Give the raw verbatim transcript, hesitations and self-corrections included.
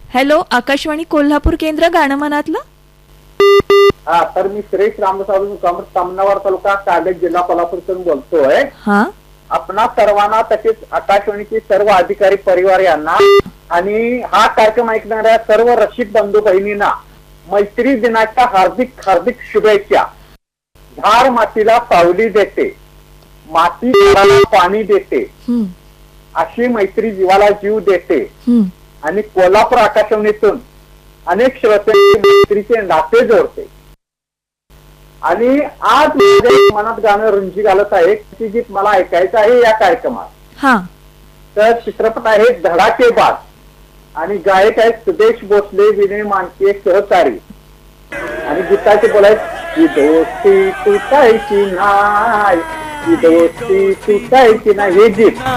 Hello, Akashvani Kolhapur केंद्र गाणं मनातलं. हा, तर मी सुरेश रामसाहेब सामनावर तालुका कागद जिल्हा कोल्हापूरतून बोलतोय. हा, आपणा सर्वांना तसेच आकाशवाणीचे सर्व अधिकारी परिवार यांना आणि हा कार्यक्रम ऐकणाऱ्या सर्व रसिक बंधू बहिणींना मैत्री दिनाच्या हार्दिक हार्दिक शुभेच्छा. झाड मातीला सावली देते, माती झाडाला पाणी देते, हम्म, अशी मैत्री जीवाला जीव देते. हम्म, आणि कोल्हापूर आकाशवाणीतून अनेक श्रोत्यांचे मैत्रीचे नाते जोडते. आणि आज माझ्या मनात गाणं रुंजी घालत आहे, ते गीत मला ऐकायचं आहे या कार्यक्रमात. हा, तर चित्रपट आहे धडाकेबाज आणि गायक आहेत सुदेश भोसले, विनय मानके सहकारी. आणि गीताचे बोलायचे, दोस्ती तुटायची नाही, दोस्ती तुटायची नाही, हे गीत.